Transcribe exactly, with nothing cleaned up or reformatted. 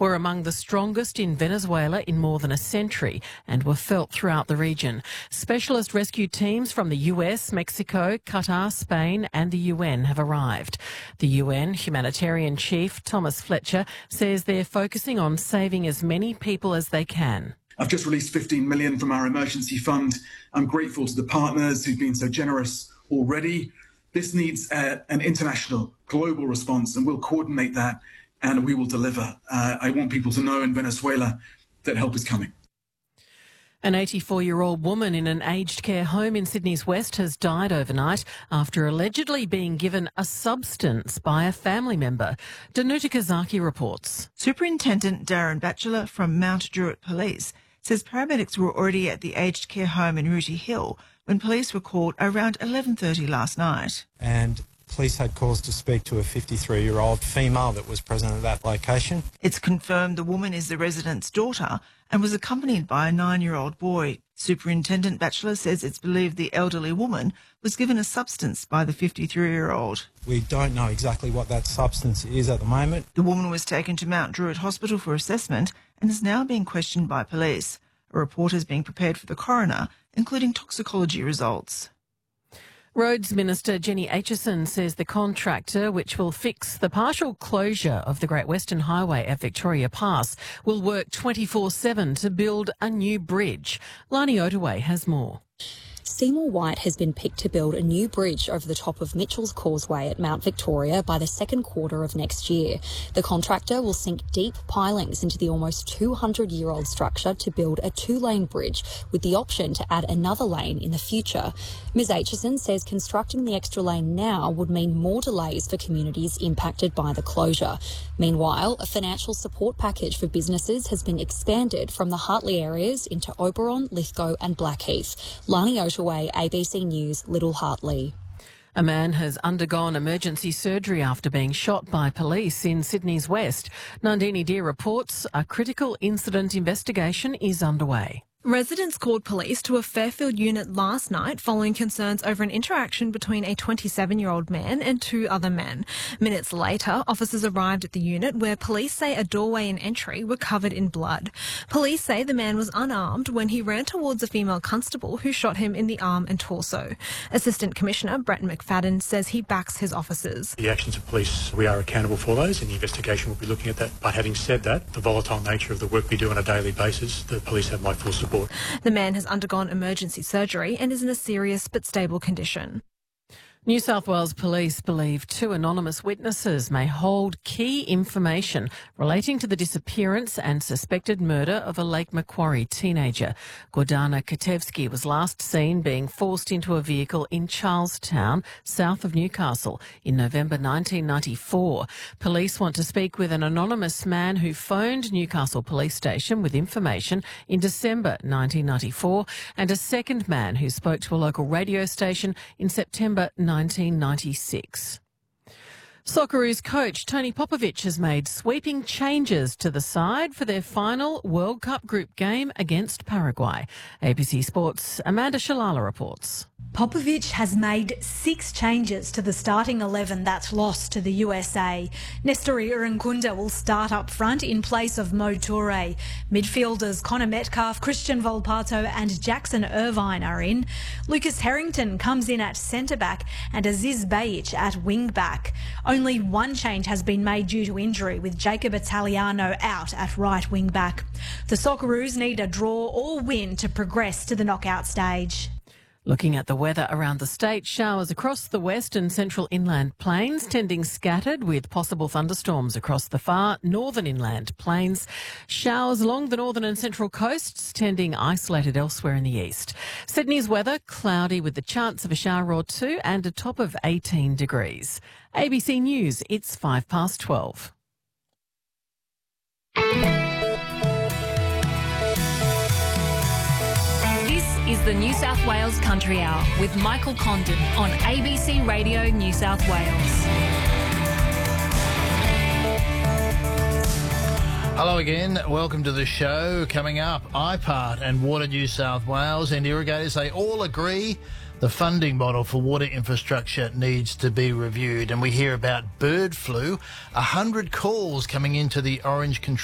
were among the strongest in Venezuela in more than a century and were felt throughout the region. Specialist rescue teams from the U S, Mexico, Qatar, Spain and the U N have arrived. The U N humanitarian chief, Thomas Fletcher, says they're focusing on saving as many people as they can. I've just released fifteen million dollars from our emergency fund. I'm grateful to the partners who've been so generous already. This needs uh, an international, global response, and we'll coordinate that and we will deliver. Uh, I want people to know in Venezuela that help is coming. An eighty-four-year-old woman in an aged care home in Sydney's West has died overnight after allegedly being given a substance by a family member. Danuta Kazaki reports. Superintendent Darren Batchelor from Mount Druitt Police says paramedics were already at the aged care home in Rooty Hill when police were called around eleven thirty last night. And police had cause to speak to a fifty-three-year-old female that was present at that location. It's confirmed the woman is the resident's daughter and was accompanied by a nine-year-old boy. Superintendent Batchelor says it's believed the elderly woman was given a substance by the fifty-three-year-old. We don't know exactly what that substance is at the moment. The woman was taken to Mount Druitt Hospital for assessment and is now being questioned by police. A report is being prepared for the coroner, including toxicology results. Roads Minister Jenny Aitchison says the contractor, which will fix the partial closure of the Great Western Highway at Victoria Pass, will work twenty-four seven to build a new bridge. Lani Otaway has more. Seymour White has been picked to build a new bridge over the top of Mitchell's Causeway at Mount Victoria by the second quarter of next year. The contractor will sink deep pilings into the almost two hundred year old structure to build a two-lane bridge with the option to add another lane in the future. Ms Aitchison says constructing the extra lane now would mean more delays for communities impacted by the closure. Meanwhile, a financial support package for businesses has been expanded from the Hartley areas into Oberon, Lithgow and Blackheath. Lani Otaway, A B C News, Little Hartley. A man has undergone emergency surgery after being shot by police in Sydney's West. Nandini Deer reports a critical incident investigation is underway. Residents called police to a Fairfield unit last night following concerns over an interaction between a twenty-seven-year-old man and two other men. Minutes later, officers arrived at the unit where police say a doorway and entry were covered in blood. Police say the man was unarmed when he ran towards a female constable who shot him in the arm and torso. Assistant Commissioner Bretton McFadden says he backs his officers. The actions of police, we are accountable for those, and the investigation will be looking at that. But having said that, the volatile nature of the work we do on a daily basis, the police have my full support. The man has undergone emergency surgery and is in a serious but stable condition. New South Wales Police believe two anonymous witnesses may hold key information relating to the disappearance and suspected murder of a Lake Macquarie teenager. Gordana Katevsky was last seen being forced into a vehicle in Charlestown, south of Newcastle, in November nineteen ninety-four. Police want to speak with an anonymous man who phoned Newcastle Police Station with information in December nineteen ninety-four and a second man who spoke to a local radio station in September nineteen ninety-six. Socceroos coach Tony Popovic has made sweeping changes to the side for their final World Cup group game against Paraguay. A B C Sports' Amanda Shalala reports. Popovic has made six changes to the starting eleven that's lost to the U S A. Nestori Irankunda will start up front in place of Mo Toure. Midfielders Connor Metcalf, Christian Volpato and Jackson Irvine are in. Lucas Harrington comes in at centre-back and Aziz Bayic at wing-back. Only one change has been made due to injury, with Jacob Italiano out at right wing-back. The Socceroos need a draw or win to progress to the knockout stage. Looking at the weather around the state, showers across the west and central inland plains, tending scattered with possible thunderstorms across the far northern inland plains. Showers along the northern and central coasts, tending isolated elsewhere in the east. Sydney's weather, cloudy with the chance of a shower or two and a top of eighteen degrees. A B C News, it's five past twelve. Is the New South Wales Country Hour with Michael Condon on A B C Radio New South Wales. Hello again, welcome to the show. Coming up, I PART and Water New South Wales and irrigators, they all agree the funding model for water infrastructure needs to be reviewed. And we hear about bird flu, one hundred calls coming into the Orange Control